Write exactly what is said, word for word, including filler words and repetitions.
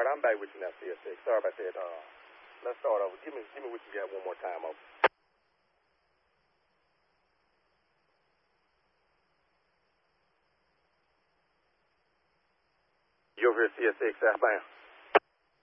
I'm back with you now, C S six. Sorry about that. Uh, let's start over. Give me, give me what you got one more time, over. You over here, C S six, southbound?